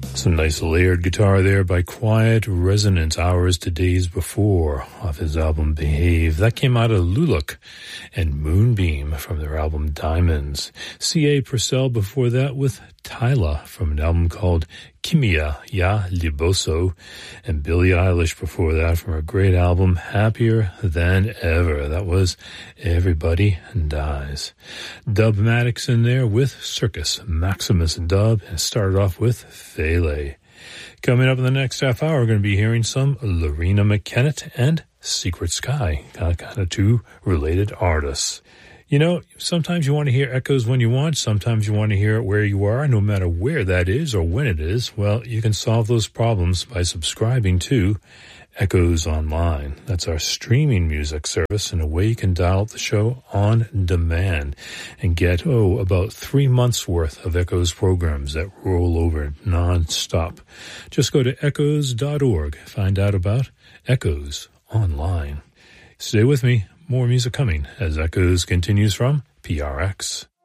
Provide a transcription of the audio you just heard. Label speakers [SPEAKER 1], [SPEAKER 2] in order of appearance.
[SPEAKER 1] Some nice layered guitar there by Quiet Resonance, Hours to Days Before, off his album Behave. That came out of Luluk, and Moonbeam from their album Diamonds. C.A. Purcell before that with Tyla from an album called Kimia Ya Liboso, and Billie Eilish before that from her great album Happier Than Ever. That was Everybody Dies. Dubmatics in there with Circus Maximus Dub, and started off with Fele. Coming up in the next half hour, we're going to be hearing some Lorena McKennett and Secret Sky, kind of two related artists. You know, sometimes you want to hear echoes when you want, sometimes you want to hear it where you are, no matter where that is or when it is. Well, you can solve those problems by subscribing to Echoes Online. That's our streaming music service, and a way you can dial up the show on demand and get, about 3 months worth of Echoes programs that roll over non-stop. Just go to echoes.org, find out about Echoes Online. Stay with me. More music coming as Echoes continues from PRX.